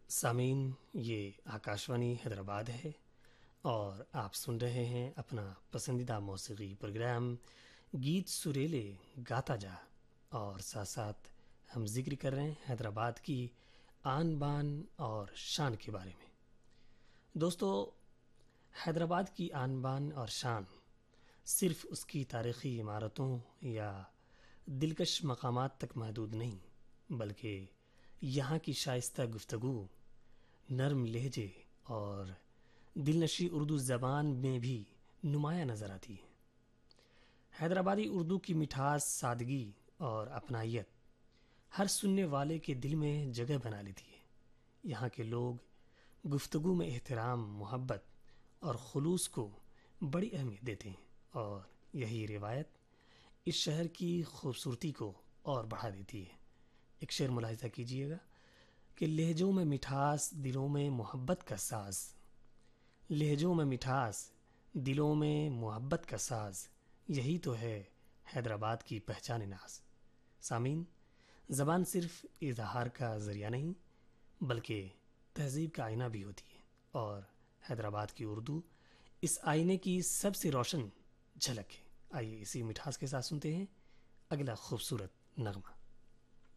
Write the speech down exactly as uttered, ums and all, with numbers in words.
سامعین، یہ آکاشوانی حیدرآباد ہے اور آپ سن رہے ہیں اپنا پسندیدہ موسیقی پروگرام گیت سریلے گاتا جا، اور ساتھ ساتھ ہم ذکر کر رہے ہیں حیدرآباد کی آن بان اور شان کے بارے میں۔ دوستو، حیدرآباد کی آن بان اور شان صرف اس کی تاریخی عمارتوں یا دلکش مقامات تک محدود نہیں، بلکہ یہاں کی شائستہ گفتگو، نرم لہجے اور دلنشی اردو زبان میں بھی نمایاں نظر آتی ہے۔ حیدرآبادی اردو کی مٹھاس، سادگی اور اپنائیت ہر سننے والے کے دل میں جگہ بنا لیتی ہے۔ یہاں کے لوگ گفتگو میں احترام، محبت اور خلوص کو بڑی اہمیت دیتے ہیں، اور یہی روایت اس شہر کی خوبصورتی کو اور بڑھا دیتی ہے۔ ایک شعر ملاحظہ کیجیے گا کہ لہجوں میں مٹھاس، دلوں میں محبت کا ساز، لہجوں میں مٹھاس، دلوں میں محبت کا ساز، یہی تو ہے حیدرآباد کی پہچان ناز۔ سامعین، زبان صرف اظہار کا ذریعہ نہیں بلکہ تہذیب کا آئینہ بھی ہوتی ہے، اور حیدرآباد کی اردو اس آئینے کی سب سے روشن جھلک ہے۔ آئیے اسی مٹھاس کے ساتھ سنتے ہیں اگلا خوبصورت نغمہ۔